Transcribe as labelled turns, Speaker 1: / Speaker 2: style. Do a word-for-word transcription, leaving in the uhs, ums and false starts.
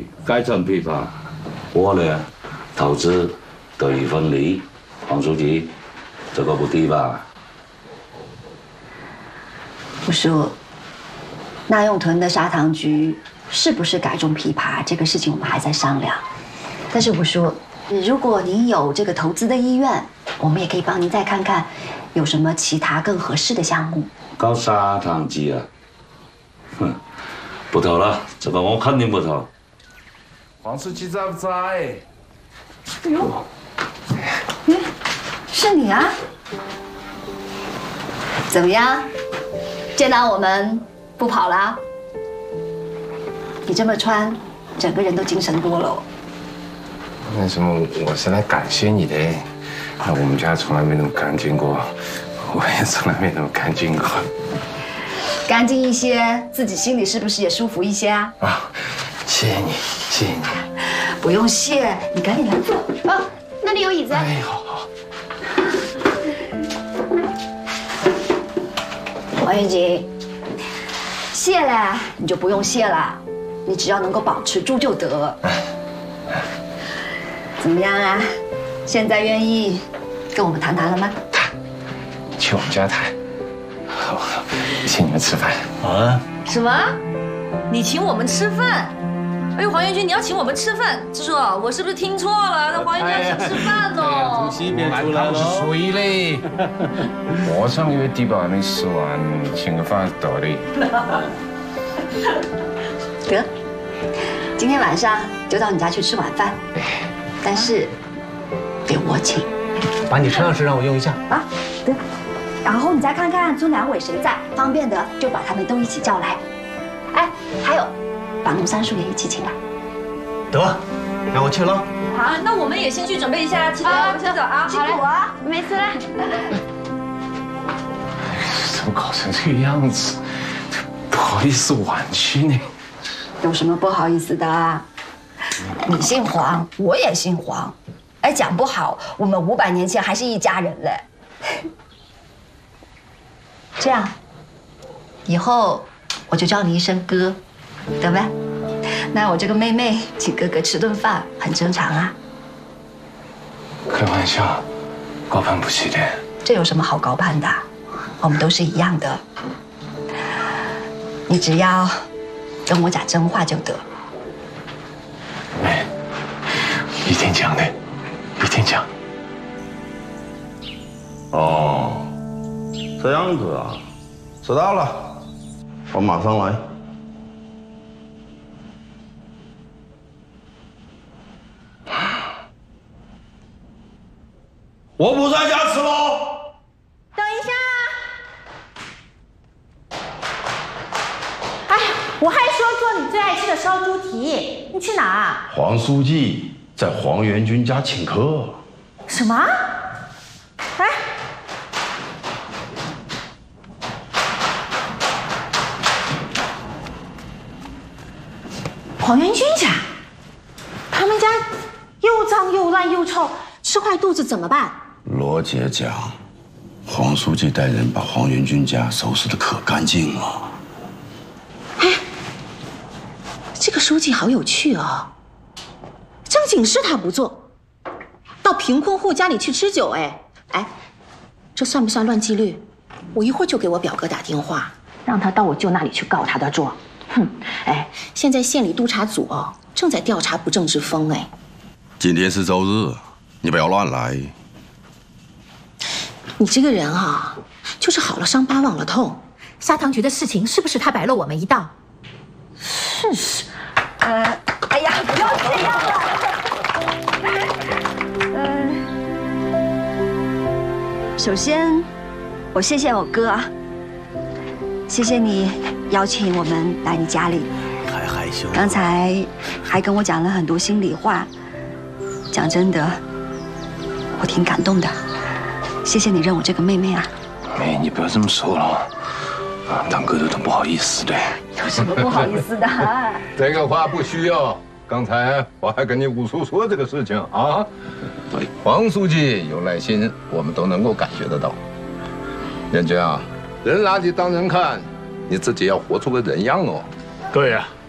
Speaker 1: 济改成批发，我呢投资得一分利。黄书记，这个不低吧？
Speaker 2: 吴叔，那用屯的砂糖局是不是改种枇杷？这个事情我们还在商量。但是吴叔，如果您有这个投资的意愿，我们也可以帮您再看看有什么其他更合适的项目。
Speaker 1: 搞砂糖机啊？哼，不投了，这个我肯定不投。
Speaker 3: 黄书记在不在？
Speaker 2: 哎呦，嗯，是你啊？怎么样？见到我们不跑了？你这么穿，整个人都精神多了。
Speaker 3: 那什么，我是来感谢你的。那我们家从来没那么干净过，我也从来没那么干净过。
Speaker 2: 干净一些，自己心里是不是也舒服一些啊？
Speaker 3: 啊，谢谢你，谢谢你。
Speaker 2: 不用谢，你赶紧来坐啊，那里有椅子。
Speaker 3: 哎，好好。
Speaker 2: 王云锦，谢了你就不用谢了，你只要能够保持住就得。怎么样啊？现在愿意跟我们谈谈了吗？
Speaker 3: 谈，去我们家谈。好，请你们吃饭
Speaker 1: 啊？
Speaker 4: 什么？你请我们吃饭？哎呦，黄元军，你要请我们吃饭？支书，我是不是听错了？那黄元军要请吃饭哦。
Speaker 3: 主席别出来了。是谁嘞？我上个月低保还没吃完，请个饭得嘞。
Speaker 2: 得，今天晚上就到你家去吃晚饭，但是得我请。
Speaker 5: 把你车钥匙让我用一下
Speaker 2: 啊，得。然后你再看看孙良伟谁在，方便的就把他们都一起叫来。哎，还有，把农三叔也一起请来。
Speaker 5: 得，那我去了。
Speaker 4: 好，那我们也先去准备一下，七姐，我们先走啊。
Speaker 2: 辛苦啊，
Speaker 4: 没事啦。
Speaker 3: 怎么搞成这个样子？不好意思婉拒呢。
Speaker 2: 有什么不好意思的啊？你姓黄，我也姓黄。哎，讲不好，我们五百年前还是一家人嘞。这样，以后我就叫你一声哥，得呗？那我这个妹妹请哥哥吃顿饭，很正常啊。
Speaker 3: 开玩笑，高攀不起的。
Speaker 2: 这有什么好高攀的？我们都是一样的。你只要跟我讲真话就得。
Speaker 3: 哎，一定讲的，一定讲。
Speaker 6: 哦，这样子啊，知道了，我马上来。我不在家吃喽。
Speaker 7: 等一下。哎呀，我还说做你最爱吃的烧猪蹄，你去哪儿？
Speaker 6: 黄书记在黄元军家请客。
Speaker 7: 什么？哎。黄元军家，他们家又脏又乱又臭，吃坏肚子怎么办？
Speaker 6: 罗姐讲，黄书记带人把黄元军家收拾得可干净了。
Speaker 7: 哎，这个书记好有趣哦，正经事他不做，到贫困户家里去吃酒。哎哎，这算不算乱纪律？我一会儿就给我表哥打电话，让他到我舅那里去告他的状。哼，哎，现在县里督察组哦正在调查不正之风。哎，
Speaker 6: 今天是周日，你不要乱来。
Speaker 7: 你这个人啊，就是好了伤疤忘了痛。
Speaker 8: 砂糖局的事情是不是他摆了我们一道？
Speaker 7: 是是。
Speaker 2: 呃，哎呀，不要这样了。嗯、呃，首先，我谢谢我哥，谢谢你邀请我们来你家里。
Speaker 5: 还害羞？
Speaker 2: 刚才还跟我讲了很多心里话，讲真的，我挺感动的。谢谢你认我这个妹妹啊。
Speaker 3: 妹，你不要这么说了，啊，当哥的都不好意思的。
Speaker 2: 有什么不好意思的？
Speaker 9: 这个话不需要。刚才我还跟你五叔说这个事情啊。对，黄书记有耐心，我们都能够感觉得到。元军啊，人拿你当人看，你自己要活出个人样哦。
Speaker 10: 对呀、啊，